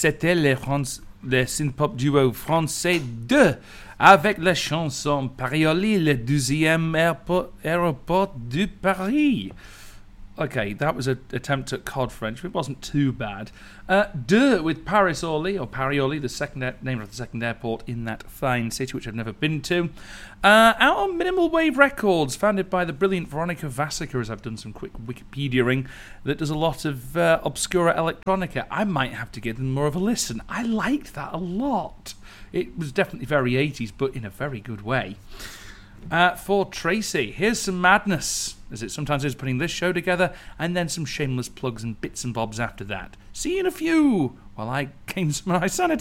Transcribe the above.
c'était le synth-pop duo français de avec la chanson Parioli, le 12e aéroport de Paris. Okay, that was an attempt at cod French. It wasn't too bad. With Paris-Orly, or Parioli, the second name of the second airport in that fine city, which I've never been to. Out on Minimal Wave Records, founded by the brilliant Veronica Vasica, as I've done some quick Wikipediaing, that does a lot of obscura electronica. I might have to give them more of a listen. I liked that a lot. It was definitely very 80s, but in a very good way. For Tracy, here's some madness, as it sometimes is, putting this show together, and then some shameless plugs and bits and bobs after that. See you in a few, while I gain some of my sanity.